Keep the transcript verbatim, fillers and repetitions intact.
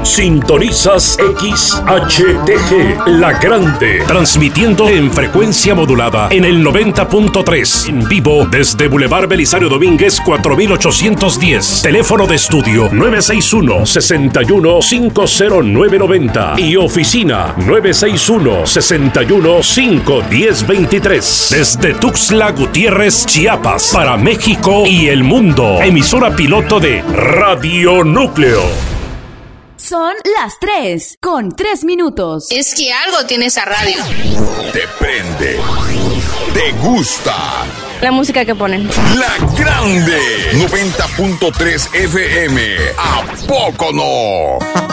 Sintonizas X H T G, La Grande, transmitiendo en frecuencia modulada en el noventa punto tres, en vivo desde Boulevard Belisario Domínguez cuatro mil ochocientos diez. Teléfono de estudio nueve seis uno, seis uno cinco cero nueve nueve cero y oficina nueve seis uno, seis uno cinco uno cero dos tres. Desde Tuxtla Gutiérrez, Chiapas, para México y el mundo. Emisora piloto de Radio Núcleo. Son las tres, con tres minutos. Es que algo tiene esa radio. Te prende. Te gusta. La música que ponen. La Grande. noventa punto tres F M. ¿A poco no?